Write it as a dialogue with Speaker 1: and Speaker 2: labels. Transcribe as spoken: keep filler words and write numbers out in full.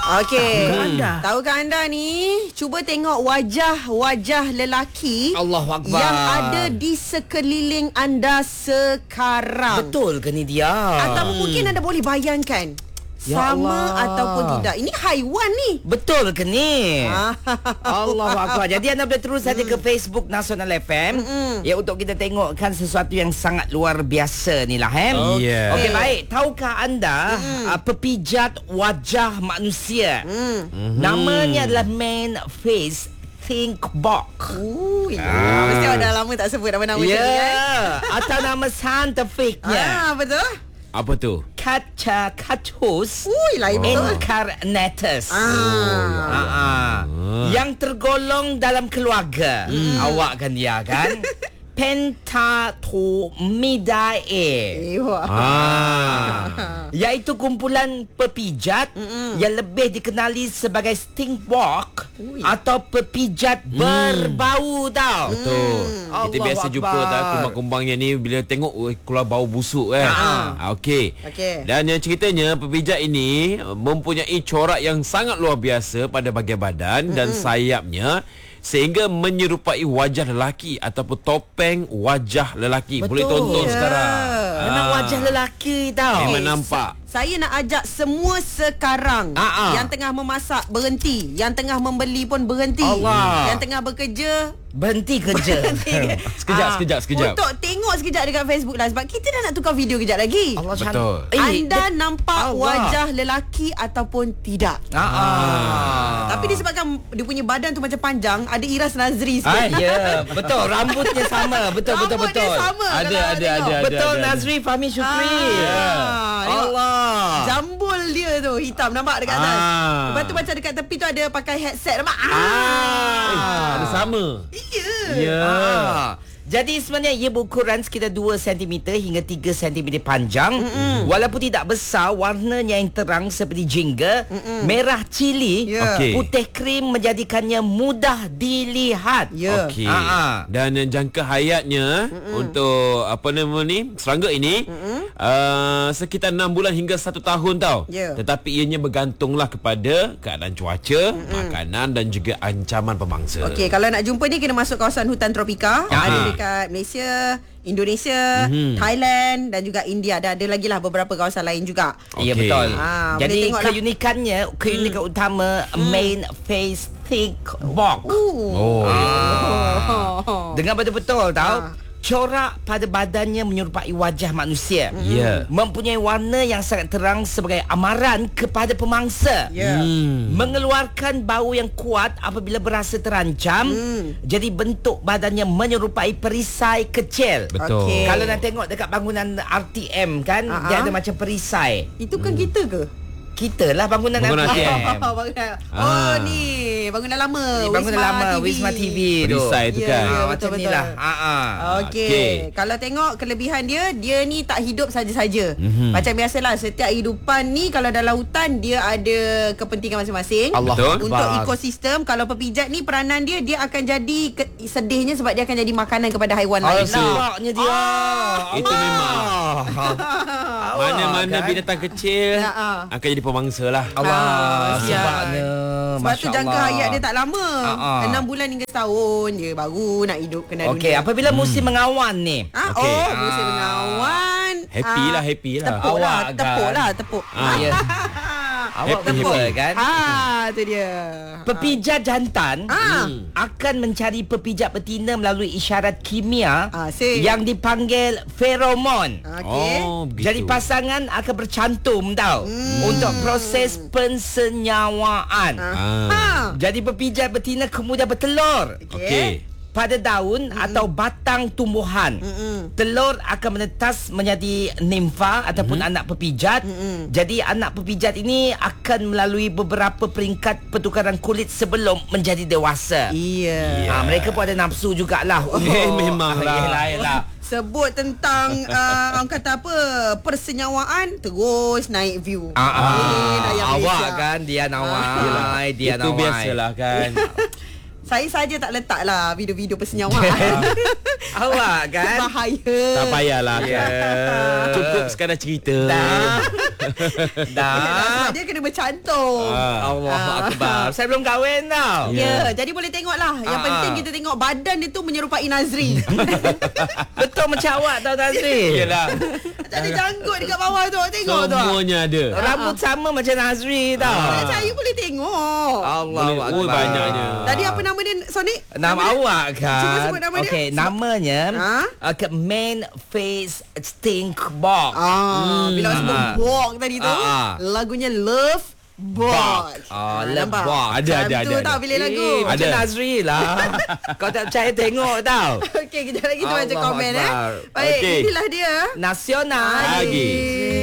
Speaker 1: Okey.
Speaker 2: Hmm.
Speaker 1: Tahukah anda ni, cuba tengok wajah-wajah lelaki
Speaker 2: Allahu Akbar
Speaker 1: yang ada di sekeliling anda sekarang.
Speaker 2: Betul ke ni dia?
Speaker 1: Atau mungkin anda boleh bayangkan
Speaker 2: Ya
Speaker 1: sama
Speaker 2: Allah.
Speaker 1: ataupun tidak. Ini haiwan ni.
Speaker 2: Betul ke ni?
Speaker 1: Ah.
Speaker 2: Allahu Akbar. Jadi anda boleh terus saja ke Facebook Nasional F M
Speaker 1: Mm-mm.
Speaker 2: ya untuk kita tengokkan sesuatu yang sangat luar biasa ni lah eh.
Speaker 3: Oh, yeah.
Speaker 2: Okey, baik. Tahukah anda uh, pepijat wajah manusia?
Speaker 1: Hmm.
Speaker 2: Namanya adalah Man Face Think Box.
Speaker 1: Ui. Ah. Mesti awak dah lama tak sebut nama-nama
Speaker 2: Ya,
Speaker 1: yeah. ni kan?
Speaker 2: atau nama saintifiknya
Speaker 1: Ah, betul?
Speaker 3: Apa tu?
Speaker 2: Catchacatus
Speaker 1: Ui, lain betul.
Speaker 2: incarnatus.
Speaker 1: Ah.
Speaker 2: Ah, ah. Yang tergolong dalam keluarga. Hmm. Awak kan dia kan? Pentatomidae.
Speaker 1: Eh, wah.
Speaker 3: Ah.
Speaker 2: Iaitu kumpulan pepijat Mm-mm. yang lebih dikenali sebagai stinkbok
Speaker 1: Ui.
Speaker 2: atau pepijat hmm. berbau tau.
Speaker 3: Betul.
Speaker 2: Hmm.
Speaker 3: Kita biasa
Speaker 2: Allahu
Speaker 3: jumpa
Speaker 2: Akbar.
Speaker 3: tak kumbang-kumbangnya ni bila tengok uh, keluar bau busuk kan.
Speaker 2: Ah.
Speaker 3: Ah, okey.
Speaker 1: Okey.
Speaker 3: Dan yang ceritanya pepijat ini uh, mempunyai corak yang sangat luar biasa pada bahagian badan mm-hmm. dan sayapnya sehingga menyerupai wajah lelaki ataupun topeng wajah lelaki.
Speaker 2: Betul.
Speaker 3: Boleh tonton
Speaker 1: Ya.
Speaker 3: sekarang.
Speaker 2: Memang
Speaker 3: Ah.
Speaker 2: wajah lelaki tau.
Speaker 3: Memang nampak.
Speaker 1: Saya nak ajak semua sekarang
Speaker 2: Ah, ah.
Speaker 1: yang tengah memasak berhenti, yang tengah membeli pun berhenti,
Speaker 2: Allah.
Speaker 1: yang tengah bekerja
Speaker 2: Berhenti kerja.
Speaker 3: Sekejap,
Speaker 1: Ah,
Speaker 3: sekejap, sekejap.
Speaker 1: untuk tengok sekejap dekat Facebook lah sebab kita dah nak tukar video kejap lagi.
Speaker 2: Allah
Speaker 3: Betul.
Speaker 2: Eh,
Speaker 1: Anda
Speaker 2: de-
Speaker 1: nampak
Speaker 2: Allah.
Speaker 1: wajah lelaki ataupun tidak.
Speaker 2: Ah, ah.
Speaker 1: Tapi disebabkan dia punya badan tu macam panjang, ada Iras Nazri sikit.
Speaker 2: Ah, ya, betul. Rambutnya sama. Betul, betul,
Speaker 1: Rambut dia
Speaker 2: betul.
Speaker 1: sama.
Speaker 3: Ada,
Speaker 1: kalau
Speaker 3: ada,
Speaker 1: tengok.
Speaker 3: ada.
Speaker 2: Betul, Nazri Fahmi Syukri.
Speaker 1: Ah, tengok.
Speaker 2: Allah.
Speaker 1: Jambul dia tu hitam, nampak dekat atas.
Speaker 3: Ah.
Speaker 1: Lepas tu macam dekat tepi tu ada pakai headset, nampak?
Speaker 2: Ah.
Speaker 3: Eh, ada sama.
Speaker 1: Ya.
Speaker 3: Ya.
Speaker 2: Ah. Jadi sebenarnya ia berukuran sekitar dua sentimeter hingga tiga sentimeter panjang. Mm-mm. Walaupun tidak besar, warnanya yang terang seperti jingga, Mm-mm. merah cili,
Speaker 1: Ya.
Speaker 3: Okey.
Speaker 2: putih krim menjadikannya mudah dilihat.
Speaker 1: Ya.
Speaker 3: Okey.
Speaker 2: Ah, ah.
Speaker 3: Dan uh, jangka hayatnya Mm-mm. untuk apa nama ni serangga ini uh, sekitar enam bulan hingga satu tahun tau.
Speaker 1: Ya.
Speaker 3: Tetapi ianya bergantunglah kepada keadaan cuaca, Mm-mm. makanan dan juga ancaman pemangsa.
Speaker 1: Okey, kalau nak jumpa ni kena masuk kawasan hutan tropika.
Speaker 3: Ah.
Speaker 1: Ada dekat Malaysia, Indonesia,
Speaker 3: Mhm.
Speaker 1: Thailand dan juga India. Dan ada lagi lah beberapa kawasan lain juga.
Speaker 2: Ya,
Speaker 3: Okey.
Speaker 2: betul.
Speaker 1: Ah, boleh
Speaker 2: Jadi
Speaker 1: tengok lah.
Speaker 2: keunikannya, keunikan hmm. utama main face thick box.
Speaker 3: Oh.
Speaker 1: Oh.
Speaker 2: Dengan betul-betul tahu.
Speaker 1: Ah.
Speaker 2: Corak pada badannya menyerupai wajah manusia.
Speaker 3: Ya.
Speaker 2: Mempunyai warna yang sangat terang sebagai amaran kepada pemangsa.
Speaker 1: Ya.
Speaker 3: Hmm.
Speaker 2: Mengeluarkan bau yang kuat apabila berasa terancam.
Speaker 1: Hmm.
Speaker 2: Jadi bentuk badannya menyerupai perisai kecil.
Speaker 3: Betul.
Speaker 1: Okey.
Speaker 2: Kalau nak tengok dekat bangunan R T M kan,
Speaker 1: Ah,
Speaker 2: dia
Speaker 1: ah.
Speaker 2: ada macam perisai.
Speaker 1: Itu kan kita ke?
Speaker 2: Kita lah bangunan,
Speaker 3: Bangunan
Speaker 2: R T M.
Speaker 3: R T M.
Speaker 1: Oh, bangunan. Oh,
Speaker 3: Ah.
Speaker 1: ni bangunan lama.
Speaker 2: Ni bangunan lama Wisma T V tu.
Speaker 3: Perisai tu
Speaker 1: Ya,
Speaker 3: kan.
Speaker 1: ya,
Speaker 2: Ah,
Speaker 1: betul,
Speaker 2: macam ni
Speaker 1: betul.
Speaker 2: lah. Ah, ah.
Speaker 1: Okey.
Speaker 3: Okey.
Speaker 1: Kalau tengok kelebihan dia, dia ni tak hidup saja-saja.
Speaker 3: Mhm.
Speaker 1: Macam biasalah, setiap hidupan ni kalau dalam hutan dia ada kepentingan masing-masing.
Speaker 2: Allah
Speaker 3: Betul.
Speaker 1: Untuk
Speaker 2: Akbar.
Speaker 1: ekosistem, kalau pepijat ni peranan dia dia akan jadi ke, sedihnya sebab dia akan jadi makanan kepada haiwan lain.
Speaker 2: Alamaknya dia.
Speaker 3: Itu memang. Mana-mana
Speaker 2: kan?
Speaker 3: binatang kecil
Speaker 1: Ya, ah.
Speaker 3: akan jadi pemangsa lah.
Speaker 2: Allah
Speaker 1: Ah,
Speaker 2: sebabnya.
Speaker 1: Sebab tu
Speaker 2: Masya
Speaker 1: jangka
Speaker 2: Allah.
Speaker 1: hayat dia tak lama.
Speaker 2: Ah, ah.
Speaker 1: Enam bulan hingga setahun je baru nak hidup kena
Speaker 2: Okey,
Speaker 1: dunia.
Speaker 2: apabila musim mengawan ni.
Speaker 1: Ah,
Speaker 3: Okey.
Speaker 1: oh, musim mengawan.
Speaker 3: Happy
Speaker 1: Ah,
Speaker 3: lah, happy lah.
Speaker 1: Tepuk lah,
Speaker 2: Awak
Speaker 1: tepuk
Speaker 2: kan?
Speaker 1: lah, tepuk.
Speaker 3: Ah.
Speaker 2: Ya. Awak
Speaker 3: Happy,
Speaker 2: betul
Speaker 3: happy.
Speaker 2: kan?
Speaker 1: Ah, tu dia.
Speaker 2: Pepijat jantan
Speaker 1: Ah.
Speaker 2: hmm, akan mencari pepijat betina melalui isyarat kimia
Speaker 1: Ah, asyik.
Speaker 2: yang dipanggil feromon.
Speaker 1: Okey.
Speaker 3: Oh, begitu.
Speaker 2: Jadi pasangan akan bercantum tau
Speaker 1: Hmm.
Speaker 2: untuk proses pensenyawaan.
Speaker 3: Ah.
Speaker 1: Ah.
Speaker 2: Jadi pepijat betina kemudian bertelur
Speaker 3: Okey.
Speaker 2: pada daun mm-hmm. atau batang tumbuhan.
Speaker 1: Mm-mm.
Speaker 2: Telur akan menetas menjadi nimfa ataupun mm-hmm. anak pepijat.
Speaker 1: Mm-mm.
Speaker 2: Jadi anak pepijat ini akan melalui beberapa peringkat pertukaran kulit sebelum menjadi dewasa.
Speaker 1: Iya.
Speaker 2: Ha, mereka pun ada nafsu jugalah.
Speaker 3: Eh, memanglah.
Speaker 2: Yelah, yelah.
Speaker 1: Sebut tentang uh, orang kata apa, persenyawaan, terus naik view.
Speaker 2: Ah, ah.
Speaker 1: Eh, Dayang
Speaker 2: Awak
Speaker 1: Malaysia.
Speaker 2: kan dia nawai, dia
Speaker 3: Itu
Speaker 2: nawai.
Speaker 3: biasalah kan.
Speaker 1: Saya saja tak letak lah video-video persenyawaan.
Speaker 2: Awak kan.
Speaker 1: Bahaya.
Speaker 3: Tak payahlah
Speaker 2: Ya.
Speaker 3: kan. Cukup sekadar cerita.
Speaker 2: Dah. Dah.
Speaker 1: Sebab dia kena bercantum.
Speaker 3: Ah.
Speaker 2: Allah Akbar. Saya belum kahwin tau.
Speaker 1: Ya, jadi boleh tengok lah. Yang
Speaker 2: Ah,
Speaker 1: penting
Speaker 2: ah.
Speaker 1: kita tengok badan dia tu menyerupai Nazri.
Speaker 2: Betul macam awak tau Nazri.
Speaker 3: Yalah.
Speaker 1: Tak ada janggut dekat bawah tu. Tengok tu.
Speaker 3: Semuanya ada.
Speaker 2: Rambut sama macam Nazri tau.
Speaker 1: Kalau saya boleh tengok.
Speaker 2: Allah
Speaker 3: Boleh.
Speaker 2: Akbar.
Speaker 3: Oh, banyaknya.
Speaker 1: Tadi apa nama dia, Sonic?
Speaker 2: Nama awak kan.
Speaker 1: Cuba sebut nama dia.
Speaker 2: Okey,
Speaker 1: Sebut.
Speaker 2: namanya
Speaker 1: Ha?
Speaker 2: uh, ke Man Face Stink Box.
Speaker 1: Ah, bila awak sebut
Speaker 2: Ah.
Speaker 1: Bog tadi tu,
Speaker 2: Ah, ah.
Speaker 1: lagunya Love Bog.
Speaker 2: Ah, Love
Speaker 1: nampak?
Speaker 2: Bog.
Speaker 3: Ada,
Speaker 1: Time
Speaker 3: ada,
Speaker 1: tu
Speaker 3: ada,
Speaker 1: tau
Speaker 3: ada.
Speaker 1: pilih lagu.
Speaker 2: Eh, macam
Speaker 3: Ada.
Speaker 2: Nazri lah. Kau tak percaya tengok tau.
Speaker 1: Okey, kejap lagi kita baca
Speaker 2: Allahu
Speaker 1: komen eh.
Speaker 2: Akbar.
Speaker 1: Baik,
Speaker 3: Okey.
Speaker 1: inilah dia.
Speaker 2: Nasional.
Speaker 3: Lagi.